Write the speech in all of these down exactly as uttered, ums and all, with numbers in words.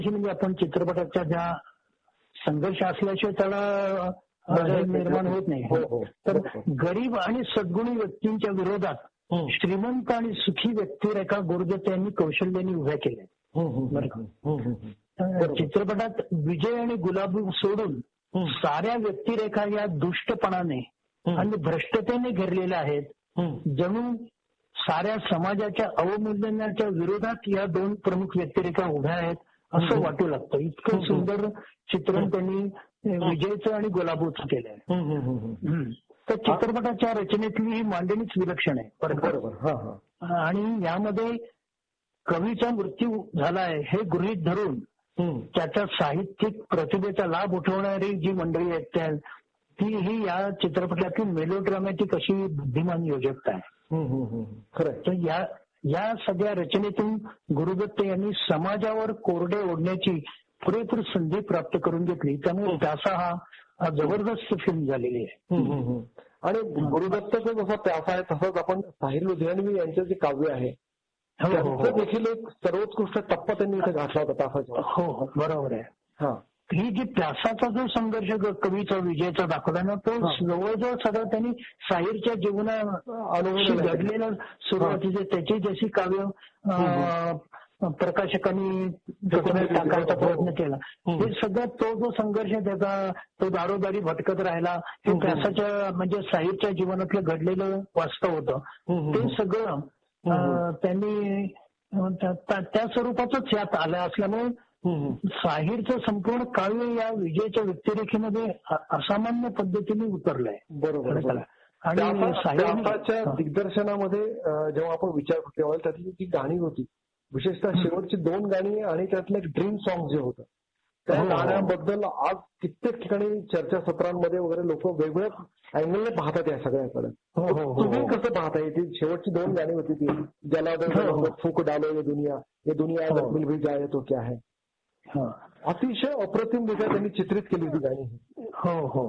म्हणजे आपण चित्रपटाच्या ज्या संघर्ष असल्याशिवाय त्याला हे निर्माण होत नाही. तर गरीब आणि सद्गुणी व्यक्तींच्या विरोधात श्रीमंत आणि सुखी व्यक्तिरेखा गुरुदत्त यांनी कौशल्याने उभ्या केल्या. चित्रपटात विजय आणि गुलाबी सोडून साऱ्या व्यक्तिरेखा या दुष्टपणाने आणि भ्रष्टतेने घेरलेल्या आहेत. जणू साऱ्या समाजाच्या अवमूल्यनाच्या विरोधात या दोन प्रमुख व्यक्तिरेखा उभ्या आहेत असं वाटू लागतं. इतकं सुंदर चित्रण त्यांनी विजयचं आणि गुलाबूचं केलंय. तर चित्रपटाच्या रचनेतली ही मांडणीच विलक्षण आहे. बरोबर. आणि यामध्ये कवीचा मृत्यू झालाय हे गृहीत धरून त्याच्या साहित्यिक प्रतिभेचा लाभ उठवणारी जी मंडळी आहेत त्या ती ही या चित्रपटातील मेलोड्रामॅटिक अशी बुद्धिमान योजकता आहे. खरं तर या या सगळ्या रचनेतून गुरुदत्त यांनी समाजावर कोरडे ओढण्याची पुरेपूर संधी प्राप्त करून घेतली. त्यामुळे त्याचा हा जबरदस्त फिल्म झालेली आहे. आणि गुरुदत्तचा जसा प्यासा आहे तसंच आपण साहिर लुधियानवी यांचं जे काव्य आहे त्यांचं देखील एक सर्वोत्कृष्ट टप्पा त्यांनी इथे घातला होता प्यासाचा. हो बरोबर आहे. ही जी प्यासाचा जो संघर्ष कवीचा विजयचा दाखवला ना तो जवळजवळ सगळं त्यांनी साहिरच्या जीवनाशी घडलेलं सुरुवातीचे त्याची जशी काव्य प्रकाशकांनी टाकायचा प्रयत्न केला हे सगळं तो जो संघर्ष त्याचा तो दारोदारी भटकत राहिला हे प्यासाच्या म्हणजे साहिरच्या जीवनातलं घडलेलं वास्तव होतं. ते सगळं त्यांनी त्या स्वरूपाचंच यात आलं असल्यामुळे साहिरचं संपूर्ण काव्य या विजयच्या व्यक्तिरेखेमध्ये असामान्य पद्धतीने उतरलंय. बरोबर. आणि साहिराच्या दिग्दर्शनामध्ये जेव्हा आपण विचार करतो तेव्हा त्यातली जी गाणी होती विशेषतः शेवटची दोन गाणी आणि त्यातलं एक ड्रीम सॉंग जे होतं त्या गाण्याबद्दल आज कित्येक ठिकाणी चर्चासत्रांमध्ये वगैरे लोक वेगवेगळ्या अँगलने पाहतात या सगळ्याकडे. तुम्ही कसं पाहताय ती शेवटची दोन गाणी होती ती ज्याला फूक डालो ये दुनिया ये दुनिया मिल भी जाए तो क्या है अतिशय अप्रतिमरित्या त्यांनी चित्रित केली ती गाणी. हो हो.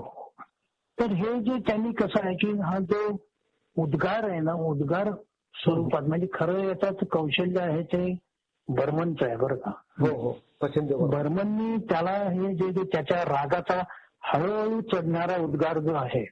तर हे जे त्यांनी कसं आहे की हा जो उद्गार आहे ना उद्गार स्वरूपात म्हणजे खरं याच्यात कौशल्य आहे ते बर्मनचं आहे बरं का. हो हो. बर्मननी त्याला हे जे त्याच्या रागाचा हळूहळू चढणारा उद्गार जो आहे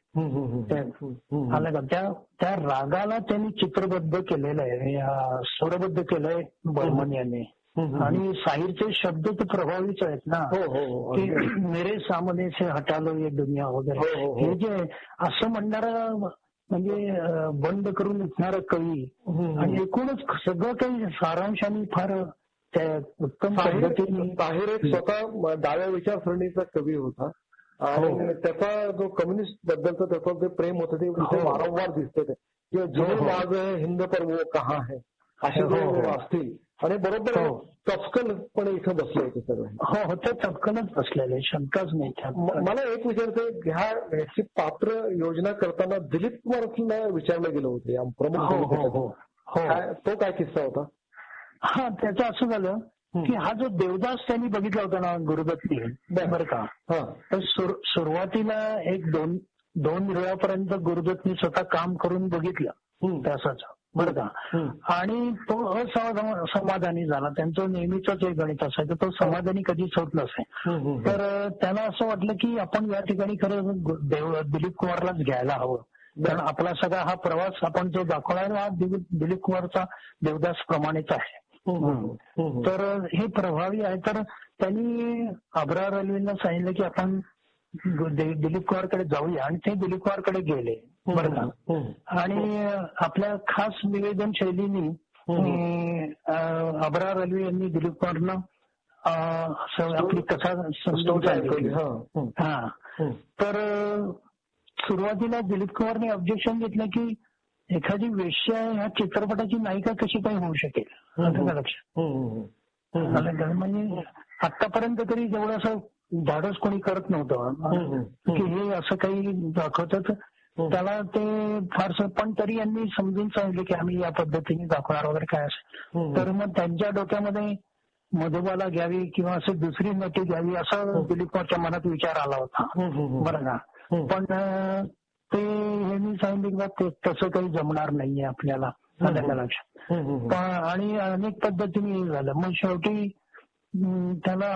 आला का त्या त्या रागाला त्यांनी चित्रबद्ध केलेलं आहे स्वरबद्ध केलंय बर्मन यांनी. आणि साहिरचे शब्द तर प्रभावीच आहेत ना की मेरे सामने से हटा लो ये दुनिया वगैरे हे जे असं म्हणणारा म्हणजे बंद करून उठणारा कवी आणि एकूणच सगळं काही सारांशाने फार त्या उत्तम पद्धतीने. साहिर एक स्वतः डाव्या विचारसरणीचा कवी होता आणि त्याचा जो कम्युनिस्ट बद्दलचं त्याचं जे प्रेम होतं ते वारंवार दिसतं किंवा जो बाज आहे हिंद पर वो कहा है असे असतील आणि बरोबर चपकन पण इथं बसलं होतं सगळं. हो हो ते चपकनच बसलेलं आहे शंकाच नाही. मला एक विचारतं ह्या याची पात्र योजना करताना दिलीप कुमारला विचारलं गेलं होतं प्रमुख तो काय किस्सा होता? हा त्याचं असं झालं की हा जो देवदास त्यांनी बघितला होता ना गुरुदत्तनी बरं का तर सुरुवातीला एक दोन दोन वेळापर्यंत गुरुदत्तनी स्वतः काम करून बघितलं त्याचं बरं का. आणि तो असमाधानी झाला. त्यांचं नेहमीच एक गणित असायचं तो समाधानी कधीच होत नसे. तर त्यांना असं वाटलं की आपण या ठिकाणी खरं दिलीप कुमारलाच घ्यायला हवं कारण आपला सगळा हा प्रवास आपण जो दाखवणार हा दिलीप कुमारचा देवदास प्रमाणेच आहे. तर हे प्रभावी आहे. तर त्यांनी अब्रार अल्वींना सांगितलं की आपण दिलीप कुमारकडे जाऊया आणि ते दिलीप कुमारकडे गेले बरं का. आणि आपल्या खास निवेदन शैलीने अब्रार अल्वी यांनी दिलीप कुमारना आपली कथा समजावून सांगितली. हा तर सुरुवातीला दिलीप कुमारने ऑब्जेक्शन घेतलं की एखादी वेश्या ह्या चित्रपटाची नायिका कशी काय होऊ शकेल असं का लक्षात. म्हणजे आतापर्यंत तरी जेवढं असं धाडस कोणी करत नव्हतं की हे असं काही दाखवतात त्याला ते फारसं. पण तरी यांनी समजून सांगितलं की आम्ही या पद्धतीने दाखवणार वगैरे काय असं. तर मग त्यांच्या डोक्यामध्ये मधुबाला घ्यावी किंवा असं दुसरी नटी घ्यावी असा दिलीप कुमारच्या मनात विचार आला होता बरं का. पण ते हे मी सांगितलं की तसं काही जमणार नाहीये आपल्याला लक्षात. आणि अनेक पद्धतीने झालं. मग शेवटी त्याला